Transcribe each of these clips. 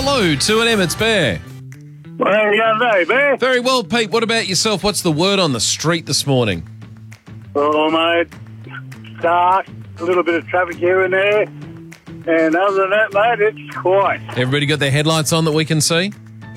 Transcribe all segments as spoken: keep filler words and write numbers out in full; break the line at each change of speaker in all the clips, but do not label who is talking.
Hello, two N M, it's Bear.
Well, how you going today, Bear?
Very well, Pete. What about yourself? What's the word on the street this morning?
Oh, mate, dark, a little bit of traffic here and there. And other than that, mate, it's quiet.
Everybody got their headlights on that we can see?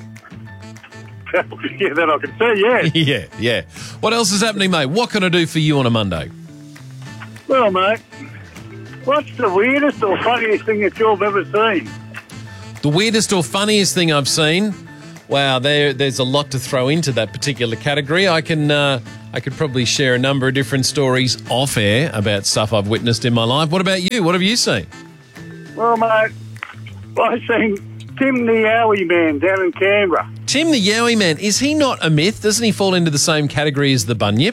Yeah, that I can see, yeah.
Yeah, yeah. What else is happening, mate? What can I do for you on a Monday?
Well, mate, what's the weirdest or funniest thing that you've ever seen?
The weirdest or funniest thing I've seen? Wow, there, there's a lot to throw into that particular category. I can, uh, I could probably share a number of different stories off air about stuff I've witnessed in my life. What about you? What have you seen?
Well, mate, I've seen Tim the Yowie Man down in Canberra.
Tim the Yowie Man, is he not a myth? Doesn't he fall into the same category as the Bunyip?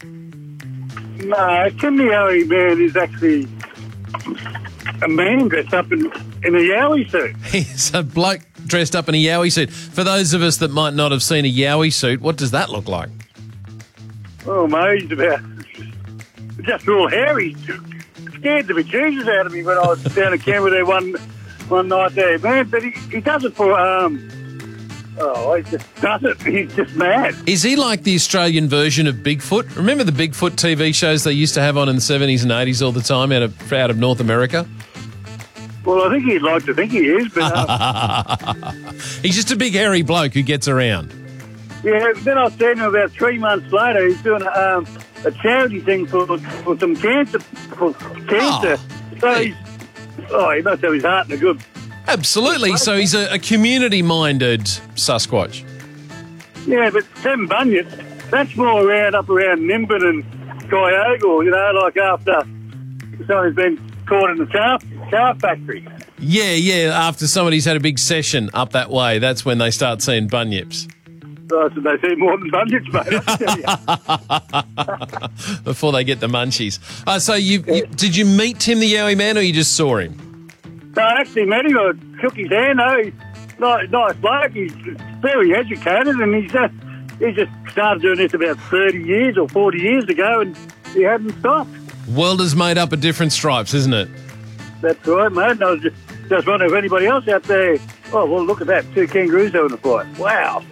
No, Tim the Yowie Man is actually a man dressed up in, in a Yowie suit.
He's a bloke dressed up in a Yowie suit. For those of us that might not have seen a Yowie suit, what does that look like?
Oh, mate, he's about just real hairy. Scared the bejesus out of me when I was down in Canberra there one one night there, man. But he, he does it for, um, oh, he just does it. He's just mad.
Is he like the Australian version of Bigfoot? Remember the Bigfoot T V shows they used to have on in the seventies and eighties all the time out of, out of North America?
Well, I think he'd like to think he is, but... Um,
he's just a big hairy bloke who gets around.
Yeah, then I seen him about three months later. He's doing um, a charity thing for for some cancer. For cancer.
Oh.
So he's, oh, he must have his heart in a good...
Absolutely. So he's a, a community-minded Sasquatch.
Yeah, but Sam Bunyip, that's more around up around Nimbin and Kyogo, you know, like after someone's been caught in the car, car factory.
Yeah, yeah, after somebody's had a big session up that way, that's when they start seeing bunyips.
Oh, so they see more than bunyips, mate, I tell you.
Before they get the munchies. Uh, so you, you did you meet Tim the Yowie Man or you just saw him?
No, I actually met him. I shook his hand, though. He's nice, nice bloke. He's very educated, and he's just, he just started doing this about thirty years or forty years ago, and he hadn't stopped.
World is made up of different stripes, isn't it?
That's right, mate. And I was just, just wondering if anybody else out there... Oh, well, look at that. Two kangaroos having a fight. Wow.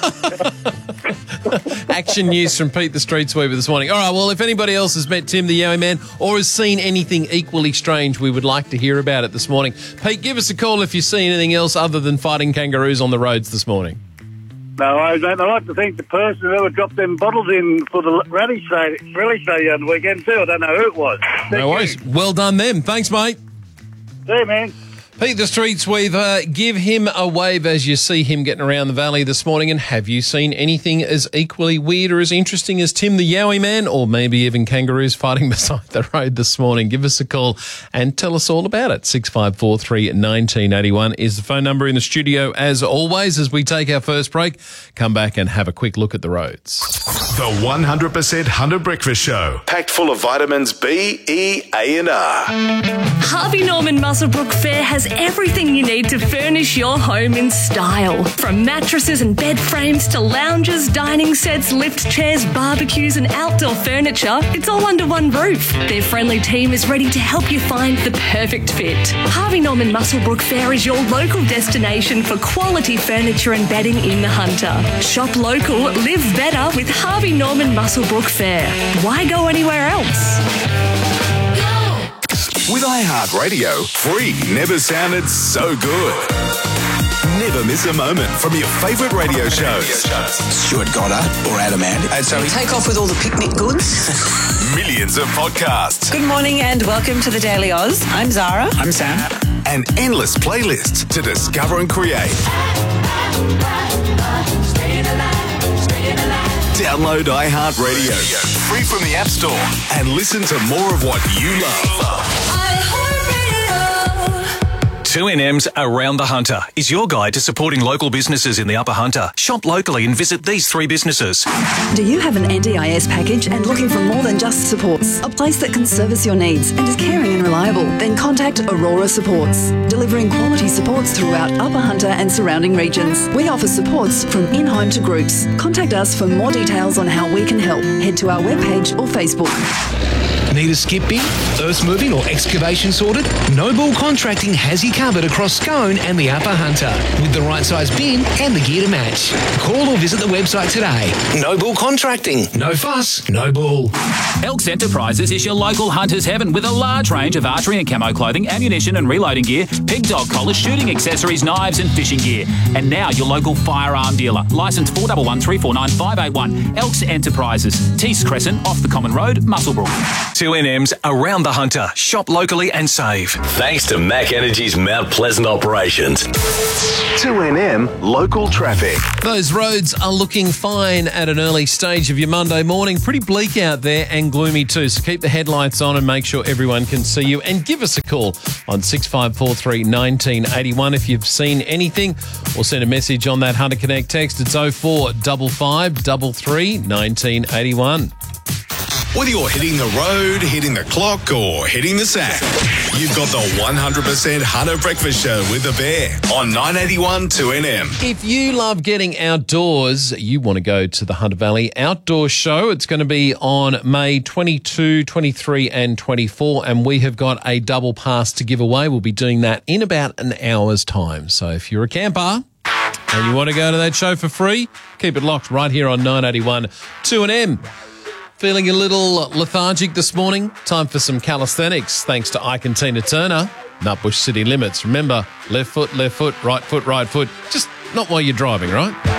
Action news from Pete the Street Sweeper this morning. All right, well, if anybody else has met Tim the Yowie Man or has seen anything equally strange, we would like to hear about it this morning. Pete, give us a call if you see anything else other than fighting kangaroos on the roads this morning.
No, I don't. I like to think the person who ever dropped them bottles in for the rally show, rally show the other weekend too. I don't know who it was. Thank
no worries.
You.
Well done them. Thanks, mate.
See you, man.
Pete the Street Sweeper, give him a wave as you see him getting around the valley this morning. And have you seen anything as equally weird or as interesting as Tim the Yowie Man, or maybe even kangaroos fighting beside the road this morning? Give us a call and tell us all about it. six five four three, one nine eight one is the phone number in the studio as always. As we take our first break, come back and have a quick look at the roads.
The one hundred percent Hunter Breakfast Show, packed full of vitamins B, E, A and R.
Harvey Norman Muswellbrook Fair has everything you need to furnish your home in style. From mattresses and bed frames to lounges, dining sets, lift chairs, barbecues and outdoor furniture, it's all under one roof. Their friendly team is ready to help you find the perfect fit. Harvey Norman Muswellbrook Fair is your local destination for quality furniture and bedding in the Hunter. Shop local, live better with Harvey Norman Muswellbrook Fair. Why go anywhere else?
With iHeartRadio, free never sounded so good. Never miss a moment from your favourite radio shows.
Stuart Goddard or Adam Ant. And so we take off with all the picnic goods.
Millions of podcasts.
Good morning and welcome to the Daily Oz. I'm Zara.
I'm Sam.
And endless playlists to discover and create. Download iHeartRadio, free from the App Store, and listen to more of what you love.
two N M's Around the Hunter is your guide to supporting local businesses in the Upper Hunter. Shop locally and visit these three businesses.
Do you have an N D I S package and looking for more than just supports? A place that can service your needs and is caring and reliable? Then contact Aurora Supports, delivering quality supports throughout Upper Hunter and surrounding regions. We offer supports from in-home to groups. Contact us for more details on how we can help. Head to our webpage or Facebook.
Need a skip bin, earth moving or excavation sorted? Noble Contracting has you covered across Scone and the Upper Hunter with the right size bin and the gear to match. Call or visit the website today. Noble Contracting. No fuss, no bull.
Elks Enterprises is your local hunter's heaven with a large range of archery and camo clothing, ammunition and reloading gear, pig dog collars, shooting accessories, knives and fishing gear. And now your local firearm dealer. Licence four one one three four nine five eight one. Elks Enterprises. Tees Crescent, off the Common Road, Muswellbrook.
two N M's Around the Hunter. Shop locally and save.
Thanks to Mac Energy's Mount Pleasant operations. two N M local traffic.
Those roads are looking fine at an early stage of your Monday morning. Pretty bleak out there and gloomy too. So keep the headlights on and make sure everyone can see you. And give us a call on six five four three, one nine eight one if you've seen anything, or send a message on that Hunter Connect text. It's oh four five five, three three, one nine eight one.
Whether you're hitting the road, hitting the clock, or hitting the sack, you've got the one hundred percent Hunter Breakfast Show with the Bear on nine eighty-one two N M.
If you love getting outdoors, you want to go to the Hunter Valley Outdoor Show. It's going to be on May twenty-second, twenty-third and twenty-fourth, and we have got a double pass to give away. We'll be doing that in about an hour's time. So if you're a camper and you want to go to that show for free, keep it locked right here on nine eighty-one two N M. Feeling a little lethargic this morning? Time for some calisthenics, thanks to Ike and Tina Turner. Nutbush City Limits. Remember, left foot, left foot, right foot, right foot. Just not while you're driving, right?